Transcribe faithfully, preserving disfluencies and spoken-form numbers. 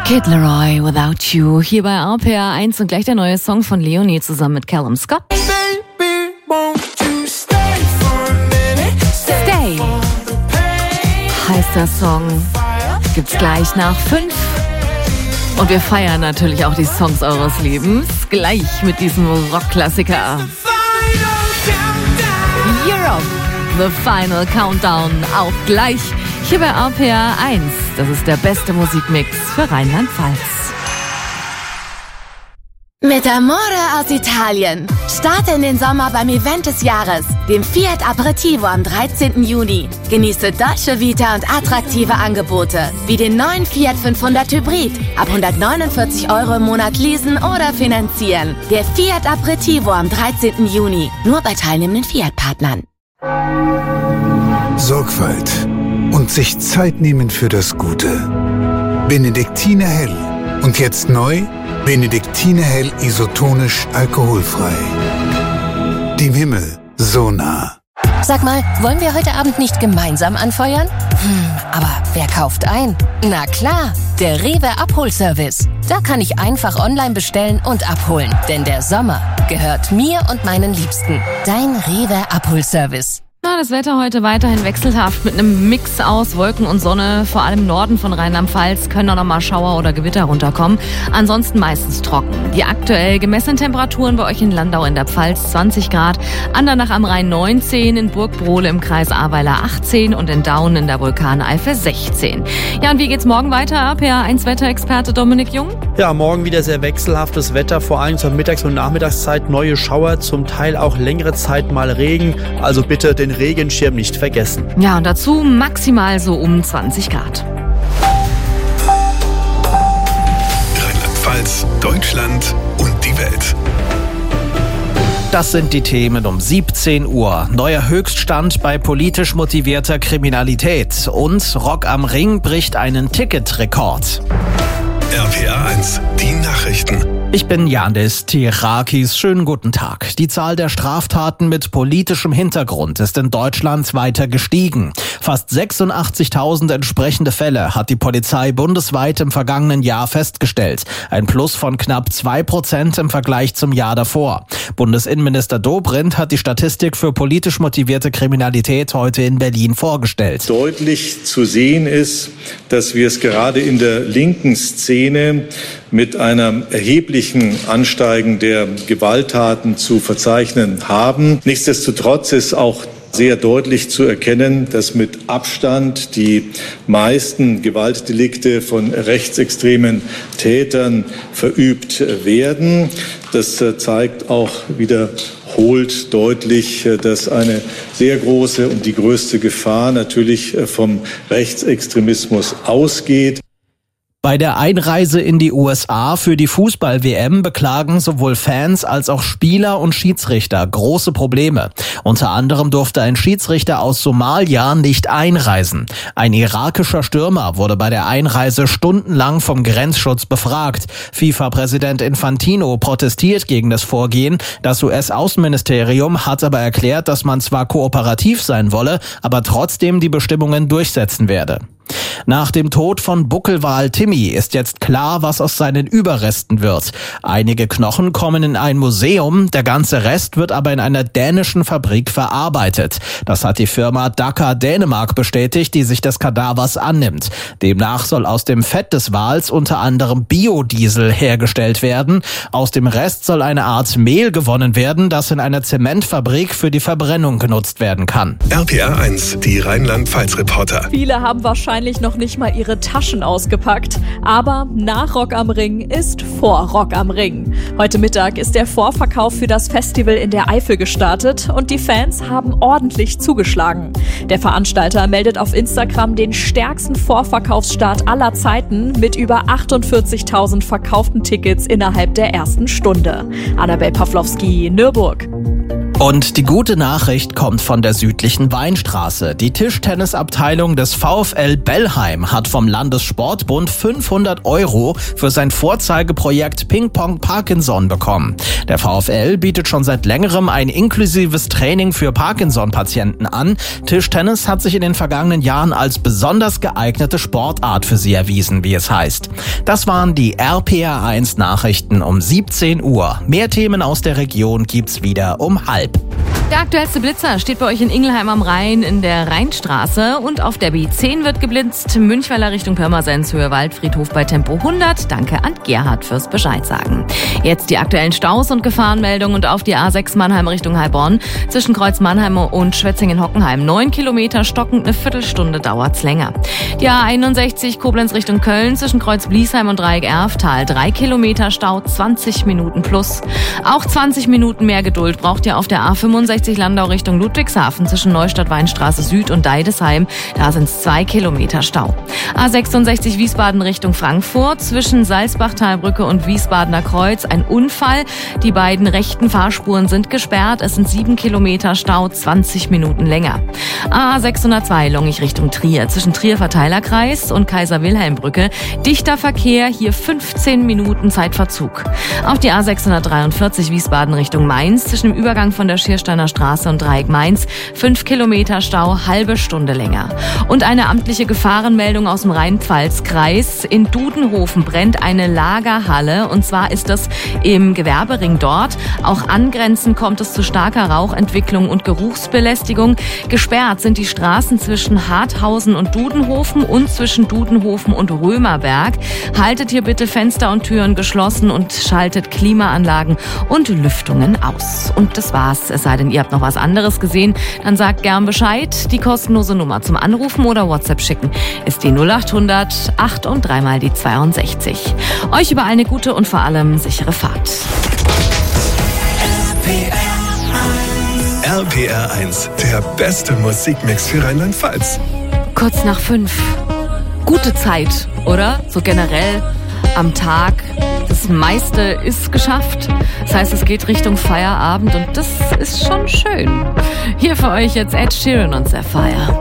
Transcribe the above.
Kid Laroi, Without You, hier bei R P R eins und gleich der neue Song von Leonie zusammen mit Callum Scott. Baby, won't you stay for a minute? Stay heißt der Song, gibt's gleich nach fünf. Und wir feiern natürlich auch die Songs eures Lebens, gleich mit diesem Rockklassiker. Europe, The Final Countdown, auch gleich hier bei R P R eins. Das ist der beste Musikmix für Rheinland-Pfalz. Mit Amore aus Italien. Starte in den Sommer beim Event des Jahres, dem Fiat Aperitivo am dreizehnten Juni. Genieße Dolce Vita und attraktive Angebote, wie den neuen Fiat fünfhundert Hybrid. Ab hundertneunundvierzig Euro im Monat leasen oder finanzieren. Der Fiat Aperitivo am dreizehnten Juni. Nur bei teilnehmenden Fiat-Partnern. Sorgfalt und sich Zeit nehmen für das Gute. Benediktiner Hell. Und jetzt neu, Benediktiner Hell isotonisch alkoholfrei. Dem Himmel so nah. Sag mal, wollen wir heute Abend nicht gemeinsam anfeuern? Hm, aber wer kauft ein? Na klar, der Rewe Abholservice. Da kann ich einfach online bestellen und abholen. Denn der Sommer gehört mir und meinen Liebsten. Dein Rewe Abholservice. Na, das Wetter heute weiterhin wechselhaft mit einem Mix aus Wolken und Sonne. Vor allem im Norden von Rheinland-Pfalz können auch noch mal Schauer oder Gewitter runterkommen. Ansonsten meistens trocken. Die aktuell gemessenen Temperaturen bei euch in Landau in der Pfalz zwanzig Grad, Andernach am Rhein neunzehn, in Burgbrohle im Kreis Ahrweiler achtzehn und in Daun in der Vulkaneifel sechzehn. Ja, und wie geht's morgen weiter? R P R eins Wetterexperte Dominik Jung. Ja, morgen wieder sehr wechselhaftes Wetter, vor allem zur Mittags- und Nachmittagszeit neue Schauer, zum Teil auch längere Zeit mal Regen. Also bitte den Regenschirm nicht vergessen. Ja, und dazu maximal so um zwanzig Grad. Rheinland-Pfalz, Deutschland und die Welt. Das sind die Themen um siebzehn Uhr. Neuer Höchststand bei politisch motivierter Kriminalität. Und Rock am Ring bricht einen Ticketrekord. R P R eins, die Nachrichten. Ich bin Yandis Tirakis. Schönen guten Tag. Die Zahl der Straftaten mit politischem Hintergrund ist in Deutschland weiter gestiegen. Fast sechsundachtzigtausend entsprechende Fälle hat die Polizei bundesweit im vergangenen Jahr festgestellt. Ein Plus von knapp zwei Prozent im Vergleich zum Jahr davor. Bundesinnenminister Dobrindt hat die Statistik für politisch motivierte Kriminalität heute in Berlin vorgestellt. Deutlich zu sehen ist, dass wir es gerade in der linken Szene mit einem erheblichen Ansteigen der Gewalttaten zu verzeichnen haben. Nichtsdestotrotz ist auch sehr deutlich zu erkennen, dass mit Abstand die meisten Gewaltdelikte von rechtsextremen Tätern verübt werden. Das zeigt auch wiederholt deutlich, dass eine sehr große und die größte Gefahr natürlich vom Rechtsextremismus ausgeht. Bei der Einreise in die U S A für die Fußball-W M beklagen sowohl Fans als auch Spieler und Schiedsrichter große Probleme. Unter anderem durfte ein Schiedsrichter aus Somalia nicht einreisen. Ein irakischer Stürmer wurde bei der Einreise stundenlang vom Grenzschutz befragt. FIFA-Präsident Infantino protestiert gegen das Vorgehen. Das U S-Außenministerium hat aber erklärt, dass man zwar kooperativ sein wolle, aber trotzdem die Bestimmungen durchsetzen werde. Nach dem Tod von Buckelwal Timmy ist jetzt klar, was aus seinen Überresten wird. Einige Knochen kommen in ein Museum, der ganze Rest wird aber in einer dänischen Fabrik verarbeitet. Das hat die Firma Daka Dänemark bestätigt, die sich des Kadavers annimmt. Demnach soll aus dem Fett des Wals unter anderem Biodiesel hergestellt werden. Aus dem Rest soll eine Art Mehl gewonnen werden, das in einer Zementfabrik für die Verbrennung genutzt werden kann. R P R eins, die Rheinland-Pfalz-Reporter. Viele haben wahrscheinlich noch nicht mal ihre Taschen ausgepackt. Aber nach Rock am Ring ist vor Rock am Ring. Heute Mittag ist der Vorverkauf für das Festival in der Eifel gestartet und die Fans haben ordentlich zugeschlagen. Der Veranstalter meldet auf Instagram den stärksten Vorverkaufsstart aller Zeiten mit über achtundvierzigtausend verkauften Tickets innerhalb der ersten Stunde. Annabel Pawlowski, Nürburg. Und die gute Nachricht kommt von der südlichen Weinstraße. Die Tischtennisabteilung des VfL Bellheim hat vom Landessportbund fünfhundert Euro für sein Vorzeigeprojekt Ping-Pong Parkinson bekommen. Der VfL bietet schon seit längerem ein inklusives Training für Parkinson-Patienten an. Tischtennis hat sich in den vergangenen Jahren als besonders geeignete Sportart für sie erwiesen, wie es heißt. Das waren die R P R eins Nachrichten um siebzehn Uhr. Mehr Themen aus der Region gibt's wieder um halb. Der aktuellste Blitzer steht bei euch in Ingelheim am Rhein in der Rheinstraße und auf der B zehn wird geblitzt. Münchweiler Richtung Pirmasens, Höhe Waldfriedhof bei Tempo hundert. Danke an Gerhard fürs Bescheid sagen. Jetzt die aktuellen Staus und Gefahrenmeldungen und auf die A sechs Mannheim Richtung Heilbronn. Zwischen Kreuz Mannheim und Schwetzingen-Hockenheim neun Kilometer, stockend eine Viertelstunde dauert's länger. Die A einundsechzig Koblenz Richtung Köln zwischen Kreuz Bliesheim und Dreieck Erftal drei Kilometer Stau, zwanzig Minuten plus. Auch zwanzig Minuten mehr Geduld braucht ihr auf der A fünfundsechzig Landau Richtung Ludwigshafen zwischen Neustadt-Weinstraße Süd und Deidesheim. Da sind es zwei Kilometer Stau. A sechsundsechzig Wiesbaden Richtung Frankfurt zwischen Salzbachtalbrücke und Wiesbadener Kreuz ein Unfall. Die beiden rechten Fahrspuren sind gesperrt. Es sind sieben Kilometer Stau, zwanzig Minuten länger. A sechshundertzwei Longich Richtung Trier zwischen Trier Verteilerkreis und Kaiser-Wilhelm-Brücke. Dichter Verkehr, hier fünfzehn Minuten Zeitverzug. Auf die A sechshundertdreiundvierzig Wiesbaden Richtung Mainz zwischen dem Übergang von der Schiersteiner Straße und Dreieck Mainz. Fünf Kilometer Stau, halbe Stunde länger. Und eine amtliche Gefahrenmeldung aus dem Rhein-Pfalz-Kreis. In Dudenhofen brennt eine Lagerhalle und zwar ist das im Gewerbering dort. Auch angrenzend kommt es zu starker Rauchentwicklung und Geruchsbelästigung. Gesperrt sind die Straßen zwischen Harthausen und Dudenhofen und zwischen Dudenhofen und Römerberg. Haltet hier bitte Fenster und Türen geschlossen und schaltet Klimaanlagen und Lüftungen aus. Und das war's. Es sei denn, ihr habt noch was anderes gesehen, dann sagt gern Bescheid. Die kostenlose Nummer zum Anrufen oder WhatsApp schicken ist die null acht hundert acht und dreimal die zweiundsechzig. Euch überall eine gute und vor allem sichere Fahrt. R P R eins, der beste Musikmix für Rheinland-Pfalz. Kurz nach fünf. Gute Zeit, oder? So generell am Tag. Das meiste ist geschafft. Das heißt, es geht Richtung Feierabend und das ist schon schön. Hier für euch jetzt Ed Sheeran und Sapphire.